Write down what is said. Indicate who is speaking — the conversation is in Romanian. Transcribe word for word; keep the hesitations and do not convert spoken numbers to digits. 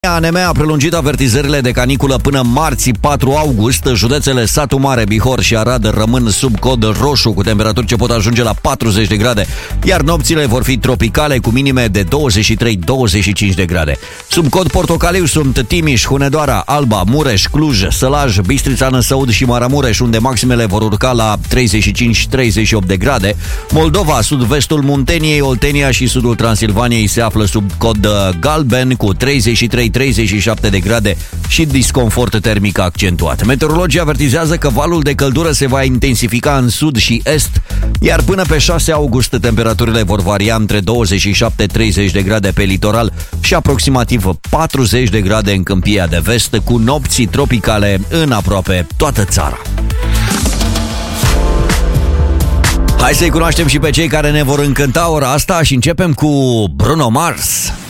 Speaker 1: A N M a prelungit avertizările de caniculă până marți patru august. Județele Satu Mare, Bihor și Arad rămân sub cod roșu, cu temperaturi ce pot ajunge la patruzeci de grade, iar nopțile vor fi tropicale cu minime de douăzeci și trei - douăzeci și cinci de grade. Sub cod portocaliu sunt Timiș, Hunedoara, Alba, Mureș, Cluj, Sălaj, Bistrița, Năsăud și Maramureș, unde maximele vor urca la treizeci și cinci - treizeci și opt de grade. Moldova, sud-vestul Munteniei, Oltenia și sudul Transilvaniei se află sub cod galben cu treizeci și trei - treizeci și șapte de grade și disconfort termic accentuat. Meteorologii avertizează că valul de căldură se va intensifica în sud și est, iar până pe șase august temperaturile vor varia între douăzeci și șapte - treizeci de grade pe litoral și aproximativ patruzeci de grade în Câmpia de Vest, cu nopți tropicale în aproape toată țara. Hai să-i cunoaștem și pe cei care ne vor încânta ora asta și începem cu Bruno Mars.